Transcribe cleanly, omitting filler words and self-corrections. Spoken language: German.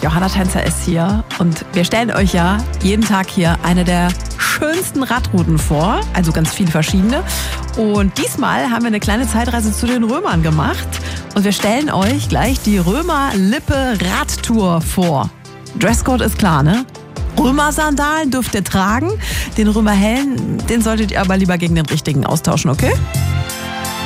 Johanna Tänzer ist hier und wir stellen euch ja jeden Tag hier eine der schönsten Radrouten vor, also ganz viele verschiedene. Und diesmal haben wir eine kleine Zeitreise zu den Römern gemacht und wir stellen euch gleich die Römer-Lippe-Radtour vor. Dresscode ist klar, ne? Römer-Sandalen dürft ihr tragen, den Römer-Helm, den solltet ihr aber lieber gegen den richtigen austauschen, okay?